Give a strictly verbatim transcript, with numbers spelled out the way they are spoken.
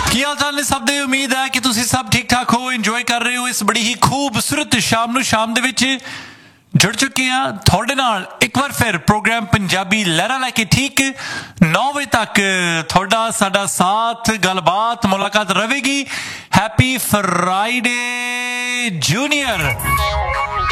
ਕੀ ਹਾਲ ਚਾਲ ਨੇ ਸਭ ਦੇ? ਉਮੀਦ ਹੈ ਕਿ ਤੁਸੀਂ ਸਭ ਠੀਕ ਠਾਕ ਹੋ, ਇੰਜੋਏ ਕਰ ਰਹੇ ਹੋ ਇਸ ਬੜੀ ਹੀ ਖੂਬਸੂਰਤ ਸ਼ਾਮ ਨੂੰ। ਸ਼ਾਮ ਦੇ ਵਿੱਚ ਜੁੜ ਚੁੱਕੇ ਹਾਂ ਤੁਹਾਡੇ ਨਾਲ ਇੱਕ ਵਾਰ ਫਿਰ ਪ੍ਰੋਗਰਾਮ ਪੰਜਾਬੀ ਲਹਿਰਾਂ ਲੈ ਕੇ। ਠੀਕ ਨੌ ਵਜੇ ਤੱਕ ਤੁਹਾਡਾ ਸਾਡਾ ਸਾਥ, ਗੱਲਬਾਤ, ਮੁਲਾਕਾਤ ਰਹੇਗੀ। Happy Friday junior.